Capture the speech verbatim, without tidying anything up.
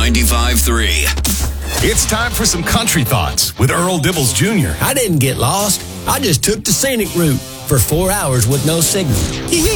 ninety-five point three. It's time for some country thoughts with Earl Dibbles Junior I didn't get lost. I just took the scenic route for four hours with no signal.